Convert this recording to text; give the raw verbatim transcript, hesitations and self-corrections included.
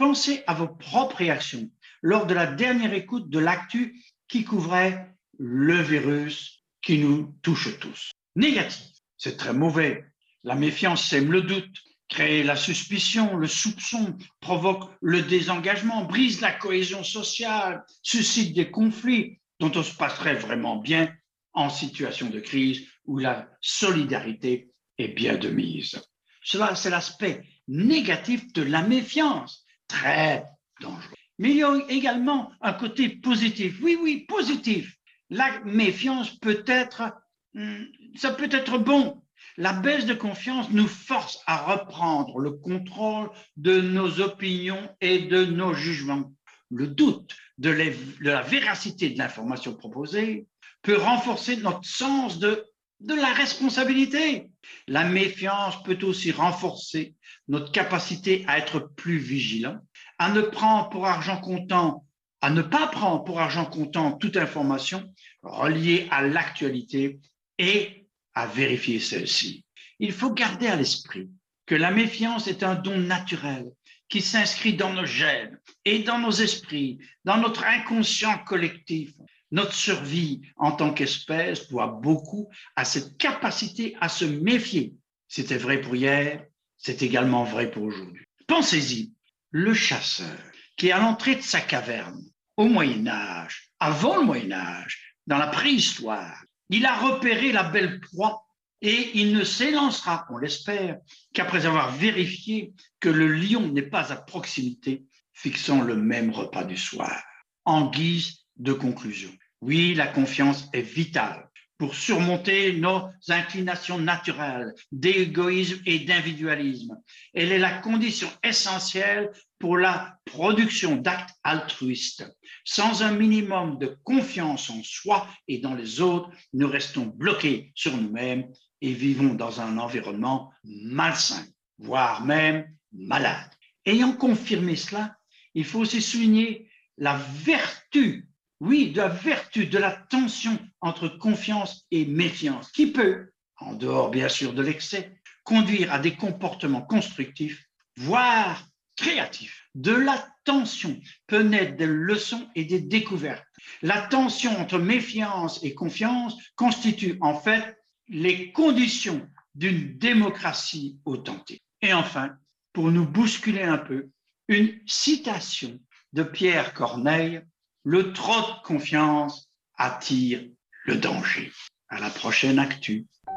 Pensez à vos propres réactions lors de la dernière écoute de l'actu qui couvrait le virus qui nous touche tous. Négatif, c'est très mauvais. La méfiance sème le doute, crée la suspicion, le soupçon, provoque le désengagement, brise la cohésion sociale, suscite des conflits dont on se passerait vraiment bien en situation de crise où la solidarité est bien de mise. Cela, c'est l'aspect négatif de la méfiance, très dangereux. Mais il y a également un côté positif. Oui, oui, positif. La méfiance peut être, ça peut être bon. La baisse de confiance nous force à reprendre le contrôle de nos opinions et de nos jugements. Le doute de, les, de la véracité de l'information proposée peut renforcer notre sens de, de la responsabilité. La méfiance peut aussi renforcer notre capacité à être plus vigilant, à ne prendre pour argent comptant, à ne pas prendre pour argent comptant toute information reliée à l'actualité et à vérifier celle-ci. Il faut garder à l'esprit que la méfiance est un don naturel qui s'inscrit dans nos gènes et dans nos esprits, dans notre inconscient collectif. Notre survie en tant qu'espèce doit beaucoup à cette capacité à se méfier. C'était vrai pour hier, c'est également vrai pour aujourd'hui. Pensez-y, le chasseur qui est à l'entrée de sa caverne au Moyen-Âge, avant le Moyen-Âge, dans la préhistoire, il a repéré la belle proie et il ne s'élancera, on l'espère, qu'après avoir vérifié que le lion n'est pas à proximité, fixant le même repas du soir. En guise de conclusion, oui, la confiance est vitale pour surmonter nos inclinations naturelles d'égoïsme et d'individualisme. Elle est la condition essentielle pour la production d'actes altruistes. Sans un minimum de confiance en soi et dans les autres, nous restons bloqués sur nous-mêmes et vivons dans un environnement malsain, voire même malade. Ayant confirmé cela, il faut aussi souligner la vertu, oui, de la vertu de la tension entre confiance et méfiance, qui peut, en dehors bien sûr de l'excès, conduire à des comportements constructifs, voire créatifs. De la tension peut naître des leçons et des découvertes. La tension entre méfiance et confiance constitue en fait les conditions d'une démocratie authentique. Et enfin, pour nous bousculer un peu, une citation de Pierre Corneille: le trop de confiance attire le danger. À la prochaine actu.